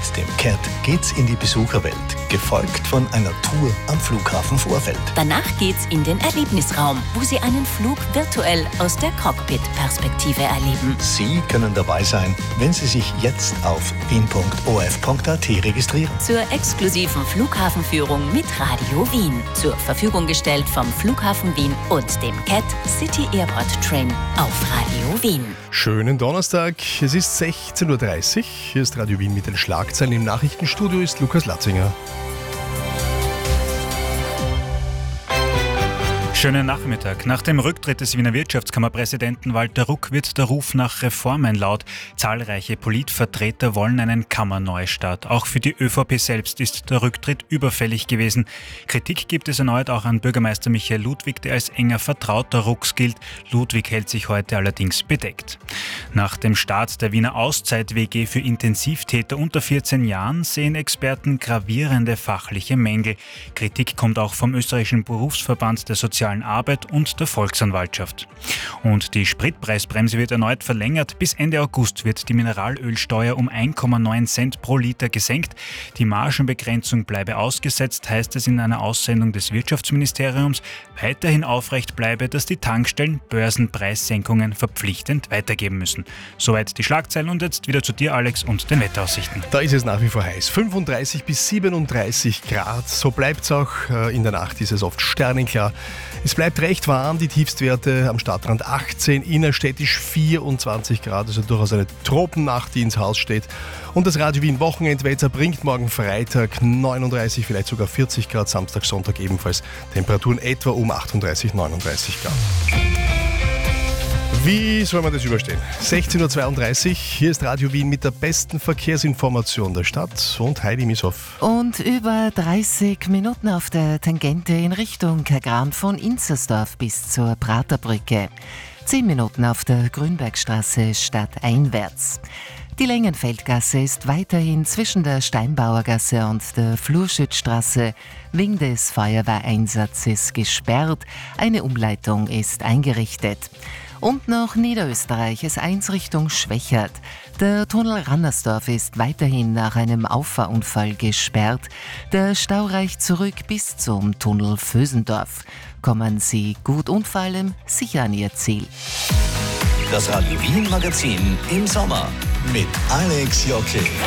dem CAT geht's in die Besucherwelt, gefolgt von einer Tour am Flughafen Vorfeld. Danach geht's in den Erlebnisraum, wo Sie einen Flug virtuell aus der Cockpit-Perspektive erleben. Sie können dabei sein, wenn Sie sich jetzt auf wien.of.at registrieren. Zur exklusiven Flughafenführung mit Radio Wien. Zur Verfügung gestellt vom Flughafen Wien und dem CAT City Airport Train auf Radio Wien. Schönen Donnerstag, es ist 16.30 Uhr. Hier ist Radio Wien mit den Schlagzeilen. Im Nachrichtenstudio ist Lukas Latzinger. Schönen Nachmittag. Nach dem Rücktritt des Wiener Wirtschaftskammerpräsidenten Walter Ruck wird der Ruf nach Reformen laut. Zahlreiche Politvertreter wollen einen Kammerneustart. Auch für die ÖVP selbst ist der Rücktritt überfällig gewesen. Kritik gibt es erneut auch an Bürgermeister Michael Ludwig, der als enger Vertrauter Rucks gilt. Ludwig hält sich heute allerdings bedeckt. Nach dem Start der Wiener Auszeit-WG für Intensivtäter unter 14 Jahren sehen Experten gravierende fachliche Mängel. Kritik kommt auch vom österreichischen Berufsverband der sozialen Arbeit und der Volksanwaltschaft. Und die Spritpreisbremse wird erneut verlängert. Bis Ende August wird die Mineralölsteuer um 1,9 Cent pro Liter gesenkt. Die Margenbegrenzung bleibe ausgesetzt, heißt es in einer Aussendung des Wirtschaftsministeriums. Weiterhin aufrecht bleibe, dass die Tankstellen Börsenpreissenkungen verpflichtend weitergeben müssen. Soweit die Schlagzeilen und jetzt wieder zu dir, Alex, und den Wetteraussichten. Da ist es nach wie vor heiß. 35 bis 37 Grad. So bleibt es auch. In der Nacht ist es oft sternenklar. Es bleibt recht warm, die Tiefstwerte am Stadtrand 18, innerstädtisch 24 Grad, also durchaus eine Tropennacht, die ins Haus steht. Und das Radio Wien Wochenendwetter bringt morgen Freitag 39, vielleicht sogar 40 Grad, Samstag, Sonntag ebenfalls Temperaturen etwa um 38, 39 Grad. Wie soll man das überstehen? 16.32 Uhr, hier ist Radio Wien mit der besten Verkehrsinformation der Stadt und Heidi Mieshoff. Und über 30 Minuten auf der Tangente in Richtung Kagran von Inzersdorf bis zur Praterbrücke. 10 Minuten auf der Grünbergstraße stadteinwärts. Die Längenfeldgasse ist weiterhin zwischen der Steinbauergasse und der Flurschützstraße wegen des Feuerwehreinsatzes gesperrt. Eine Umleitung ist eingerichtet. Und noch Niederösterreich, S1 Richtung Schwächert. Der Tunnel Rannersdorf ist weiterhin nach einem Auffahrunfall gesperrt. Der Stau reicht zurück bis zum Tunnel Vösendorf. Kommen Sie gut und vor allem sicher an Ihr Ziel. Das Radio Wien Magazin im Sommer mit Alex Jockel.